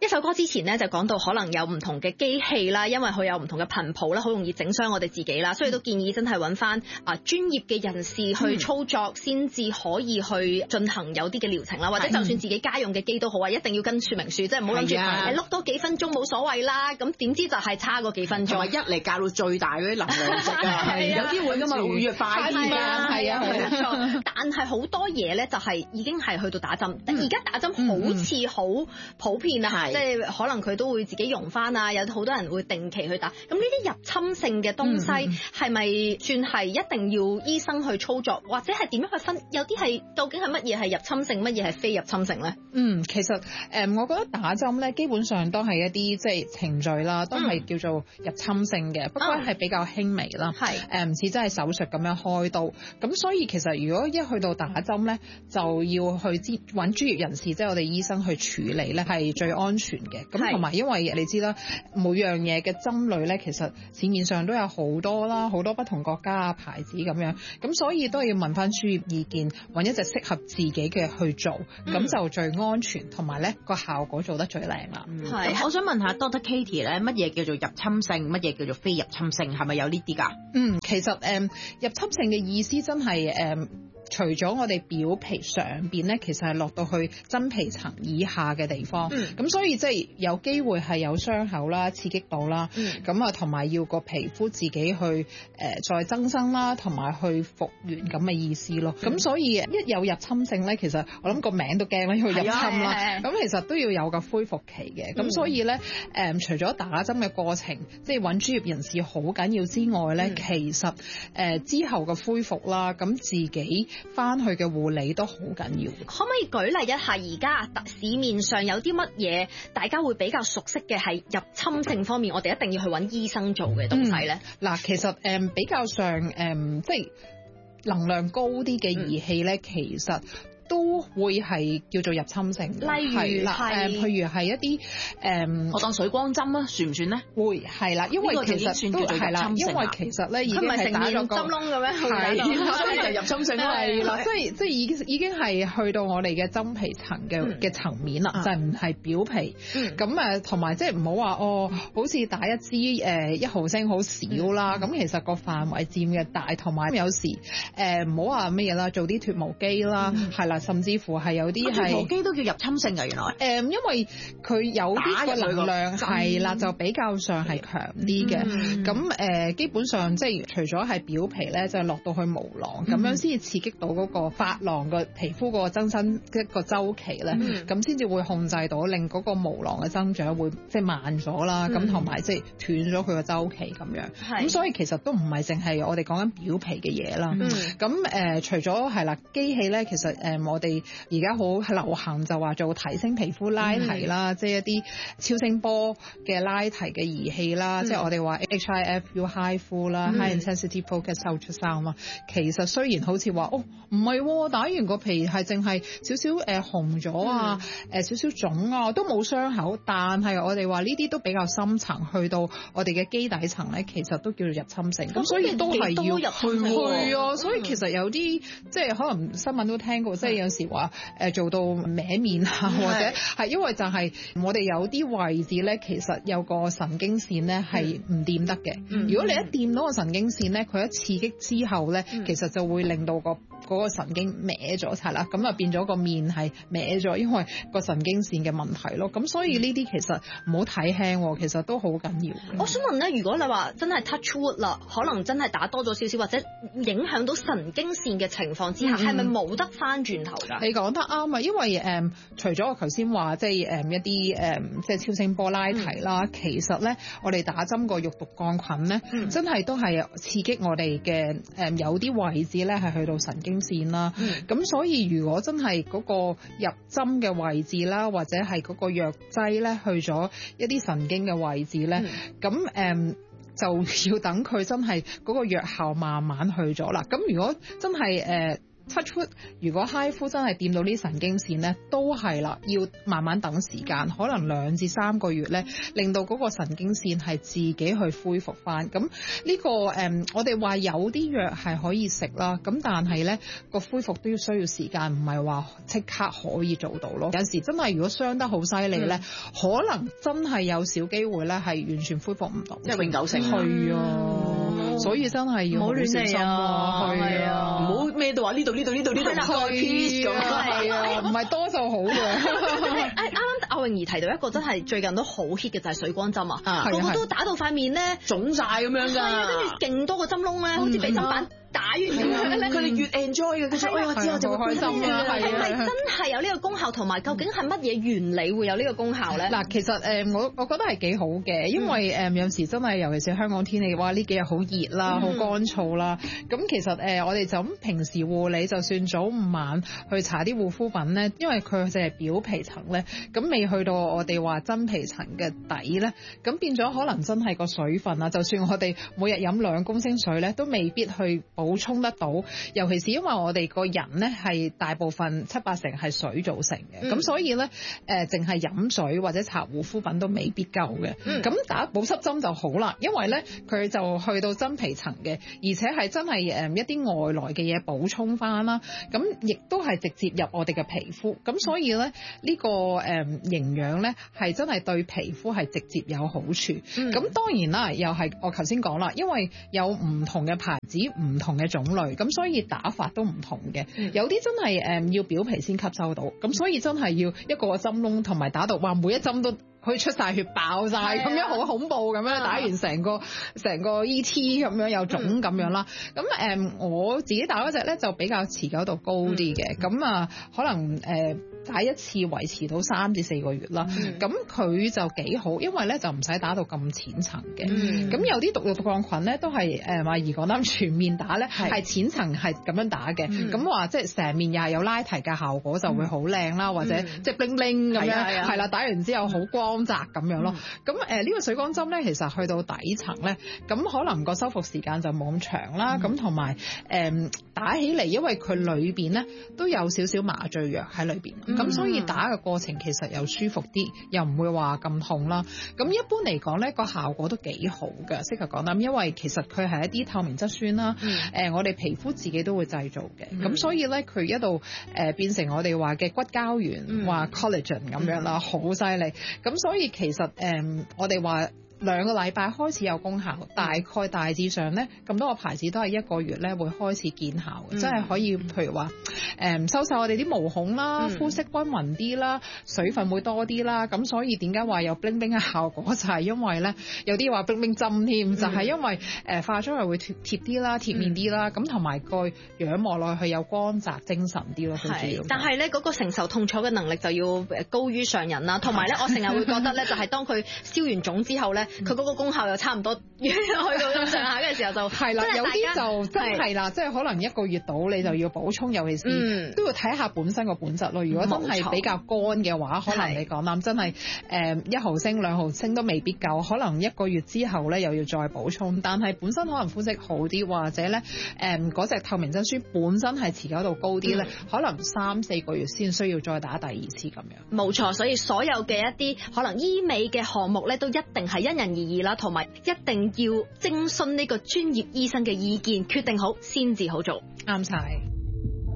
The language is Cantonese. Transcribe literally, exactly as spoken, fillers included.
一首歌之前咧就講到可能有唔同嘅機器啦，因為佢有唔同嘅頻譜啦，好容易整傷我哋自己啦，所以都建議真係揾翻啊專業嘅人士去操作，先至可以去進行有啲嘅療程啦，或者就算自己家用嘅機都好啊，一定要跟說明書，即係唔好諗住誒碌多幾分鐘冇所謂啦，咁點知就係差過幾分鐘。同埋一嚟教到最大嗰啲能量值啊，有啲會噶嘛，會越快啲㗎，係啊， 冇錯。但係好多嘢咧就係已經係去到打針，而家打針好似好普遍啊，即係可能佢都會自己用翻啊，有好多人會定期去打。咁呢啲入侵性嘅東西係咪算係一定要醫生去操作，或者係點樣去分？有啲係究竟係乜嘢係入侵性，乜嘢係非入侵性咧？ 嗯，其實誒、呃，我覺得打針咧基本上都係一啲即係程序啦，都係叫做入侵性嘅，嗯、不過係比較輕微啦，係誒唔似真係手術咁樣開刀。咁所以其實如果一去到打針咧，就要去揾專業人士，即係我哋醫生去處理咧，係最安全嘅。咁同埋因為你知啦，每樣嘢嘅針類咧，其實市面上都有好多啦，好多不同國家啊牌子咁樣，咁所以都要問翻專業意見，揾一隻適合自己嘅去做，咁、嗯、就最安全，同埋咧個效果做得最靚啦。 係、嗯，我想問下 Doctor Katie 咧，乜嘢叫做入侵性，乜嘢叫做非入侵性，係咪有呢啲㗎？ 嗯，其實誒、嗯、入侵性嘅意思真係誒。嗯除咗我哋表皮上邊咧，其實係落到去真皮層以下嘅地方，咁、嗯、所以即係有機會係有傷口啦、刺激到啦，咁啊同埋要個皮膚自己去誒、呃、再增生啦，同埋去復原咁嘅意思咯。咁、嗯、所以一有入侵性咧，其實我諗個名都驚啦，要入侵啦。咁其實都要有個恢復期嘅。咁、嗯、所以咧誒、呃，除咗打針嘅過程，即係揾專業人士好緊要之外咧、嗯，其實誒、呃、之後嘅恢復啦，咁自己翻去嘅護理都好緊要。 可唔可以舉例一下而家市面上有啲乜嘢大家會比較熟悉嘅係入侵性方面，我哋一定要去揾醫生做嘅東西咧？嗱、 嗯，其實誒、嗯、比較上誒、嗯、即係能量高啲嘅儀器咧、嗯，其實都會係叫做入侵性， 例如係誒， 譬如係一啲誒、嗯， 我當水光針啊，算唔算咧？ 會係啦，因為其實都係啦，因為其實咧已經係打咗個針窿嘅咩？係，所以就入侵性係啦，即係即係已經已經係去到我哋嘅真皮層嘅嘅層面啦，就係唔係表皮。咁誒同埋即係唔好話哦，好似打一支誒一毫升好少啦，咁、嗯、其實個範圍佔嘅大，同埋有時誒唔好話乜嘢啦，做啲脫毛機啦，係、嗯、啦。甚至乎係有啲係脫毛機都叫入侵性㗎，原來誒、 嗯，因為佢有啲個能量係啦，就比較上係強啲嘅。咁、嗯、誒、呃，基本上即係除咗係表皮咧，就係、落到去毛囊咁、嗯、樣先至刺激到嗰個髮囊個皮膚個增生一個週期咧，咁先至會控制到令嗰個毛囊嘅增長會即係慢咗啦。咁同埋即係斷咗佢個週期咁樣。咁所以其實都唔係淨係我哋講緊表皮嘅嘢啦。咁、嗯、誒、呃，除咗係啦機器咧，其實誒。呃我哋而家好流行就話做提升皮膚拉提啦，嗯、即係一啲超聲波嘅拉提嘅儀器啦，嗯、即係我哋話 H I F U High Fu 啦、嗯、High Intensity Focused Ultrasound 嘛。其實雖然好似話哦唔係打完個皮係淨係少少誒紅咗啊，誒少少腫啊，都冇傷口，但係我哋話呢啲都比較深層，去到我哋嘅基底層咧，其實都叫做入侵性。咁、嗯、所以都係要去去啊。所以其實有啲即係可能新聞都聽過，即係。有時話誒做到歪面啊，或者係因為就係我哋有啲位置咧，其實有個神經線咧係唔掂得嘅。如果你一掂到個神經線咧，佢一刺激之後咧，其實就會令到個嗰個神經歪咗齊啦，咁啊變咗個面係歪咗，因為個神經線嘅問題咯。咁所以呢啲其實唔好睇輕，其實都好緊要。 我想問咧，如果你話真係 touch wood 啦，可能真係打多咗少少，或者影響到神經線嘅情況之下，係咪冇得翻轉頭？ 你講得啱啊，因為誒、嗯、除咗我頭先話即係誒一啲誒、嗯、即係超聲波拉提啦、嗯，其實咧我哋打針個肉毒桿菌咧、嗯，真係都係刺激我哋嘅誒有啲位置咧係去到神經線啦。咁、嗯、所以如果真係嗰個入針嘅位置啦，或者係嗰個藥劑咧去咗一啲神經嘅位置咧，咁、嗯、誒。嗯就要等佢真係嗰個藥效慢慢去咗啦。咁如果真係誒 touch wood，如果 H I F U 真係掂到呢神經線咧，都係啦，要慢慢等時間，可能兩至三個月咧，令到嗰個神經線係自己去恢復翻。咁呢、呢個誒、嗯，我哋話有啲藥係可以食啦，咁但係咧個恢復都要需要時間，唔係話即刻可以做到咯。有時真係如果傷得好犀利咧，嗯、可能真係有少機會咧係完全恢復唔到， 即係永久性。 係啊，所以真係要好小心啊，係啊， 唔好咩都話呢度呢度呢度呢度開 piece 咁， 係啊，唔係多就好嘅。 誒啱啱阿詠儀提到一個真係最近都好 hit 嘅就係水光針啊，個個都打到塊面咧腫晒咁樣㗎， 跟住勁多個針窿咧，好似俾針板打完咁樣咧。 佢哋越 enjoy 嘅，佢就哎我知我就會開心啦。 係咪真係有呢個功效？同埋究竟係乜嘢原理會有呢個功效咧？ 嗱，其實誒我我覺得係幾好嘅，因為誒有時真係尤其是香港天氣，哇呢幾日好熱啦，好乾燥啦。咁其實誒我哋就咁平時護理，就算早午晚去搽啲護膚品咧，因為佢就係表皮層咧，咁未去到我哋話真皮層嘅底咧，咁變咗可能真係個水分啊，就算我哋每日飲兩公升水咧，都未必去補充得到。尤其是因為我哋個人咧係大部分七八成係水造成嘅，咁、嗯、所以咧誒淨係飲水或者搽護膚品都未必夠嘅。咁、嗯、打保濕針就好啦，因為咧佢就去到真皮層嘅，而且係真係誒一啲外來嘅嘢補充翻啦。咁亦都係直接入我哋嘅皮膚，咁所以咧呢、呢個誒、嗯、營養咧係真係對皮膚係直接有好處。咁、嗯、當然啦，又係我頭先講啦，因為有唔同嘅牌子、唔同嘅種類，咁所以打法都唔同嘅。嗯、有啲真係誒、嗯、要表皮先吸收到，咁所以真係要一個個針窿同埋打到，哇每一針都可以出晒血爆晒，咁、啊、樣好恐怖咁樣，打完成個成個 E T 咁樣有腫咁樣啦。咁誒、嗯、我自己打嗰隻咧就比較持久度高啲嘅，咁、嗯、啊可能誒、呃、打一次維持到三至四個月啦。咁佢、嗯、就幾好，因為咧就唔使打到咁淺層嘅。咁、嗯、有啲毒肉桿菌咧都係誒話兒講得全面打咧係淺層係咁樣打嘅，咁話即係成面又係有拉提嘅效果就會好靚啦，嗯、或者即係 bling bling 咁樣係啦，打完之後好光光澤咁樣咯，咁誒呢個水光針咧，其實去到底層咧，咁可能個修復時間就冇咁長啦，咁同埋誒打起嚟，因為佢裏邊咧都有少少麻醉藥喺裏邊，咁、嗯、所以打嘅過程其實又舒服啲，又唔會話咁痛啦。咁一般嚟講咧，個效果都幾好嘅，適合講啦，因為其實佢係一啲透明質酸啦，誒、嗯呃、我哋皮膚自己都會製造嘅，咁、嗯、所以咧佢一度誒變成我哋話嘅骨膠原，話、嗯、collagen 咁樣啦，好犀利，咁。所以其實誒、嗯，我哋話兩個禮拜開始有功效，大概大致上咧咁多個牌子都係一個月咧會開始見效嘅，即係、嗯、可以譬如話誒、嗯、收晒我哋啲毛孔啦，膚色均勻啲啦，水分會多啲啦，咁所以點解話有 bling bling 嘅效果就係、是、因為咧有啲話 bling bling 針添，嗯、就係因為誒、呃、化妝係會貼貼啲啦，貼面啲啦，咁同埋個樣望落去有光澤精神啲咯，最主要。但係咧嗰個承受痛楚嘅能力就要誒高於常人啦，同埋咧我成日會覺得咧就係當佢燒完腫之後咧。佢嗰個功效又差唔多，去到咁上下嘅時候就係啦，有啲就真係啦，即係可能一個月到你就要補充，尤其是、嗯、都要睇下本身個本質咯。如果真係比較乾嘅話，可能你講啦，真係誒一毫升兩毫升都未必夠，可能一個月之後咧又要再補充。但係本身可能膚色好啲，或者咧誒嗰隻透明質酸本身係持久度高啲咧，嗯、可能三四個月先需要再打第二次咁樣。冇錯，所以所有嘅一啲可能醫美嘅項目咧，都一定係因人而異啦，同埋一定要徵詢呢個專業醫生嘅意見，決定好先至好做，啱晒。